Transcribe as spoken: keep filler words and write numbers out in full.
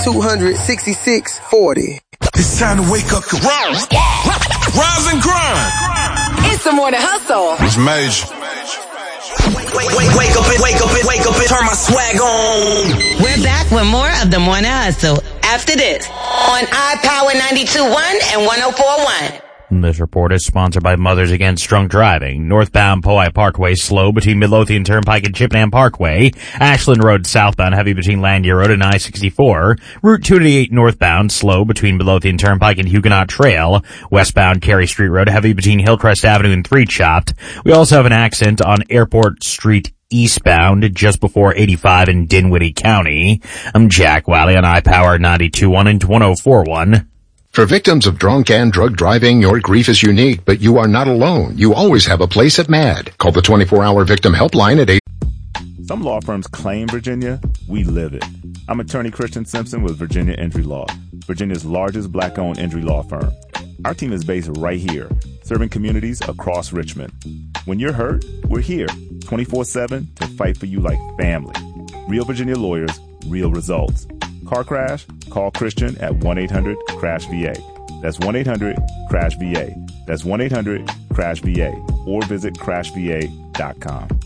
two sixty-six forty. It's time to wake up. Rise, rise and grind. It's the morning hustle. It's major. Wake, wake, wake, wake up and wake up and wake up and turn my swag on. We're back with more of the morning hustle after this on iPower ninety-two point one and one oh four point one. This report is sponsored by Mothers Against Drunk Driving. Northbound Powai Parkway slow between Midlothian Turnpike and Chippenham Parkway. Ashland Road southbound heavy between Landier Road and I sixty-four. Route two eighty-eight northbound slow between Midlothian Turnpike and Huguenot Trail. Westbound Carey Street Road heavy between Hillcrest Avenue and Three Chopped. We also have an accident on Airport Street eastbound just before eighty-five in Dinwiddie County. I'm Jack Wiley on iPower ninety-two point one and one oh four point one. For victims of drunk and drug driving, your grief is unique, but you are not alone. You always have a place at MAD. Call the twenty-four hour victim helpline at eight. Some law firms claim Virginia. We live it. I'm attorney Christian Simpson with Virginia Injury Law, Virginia's largest black-owned injury law firm. Our team is based right here, serving communities across Richmond. When you're hurt, we're here, twenty-four seven, to fight for you like family. Real Virginia lawyers, real results. Car crash? Call Christian at one eight hundred crash V A. That's one eight hundred crash V A. That's one eight hundred crash V A. Or visit crash v a dot com.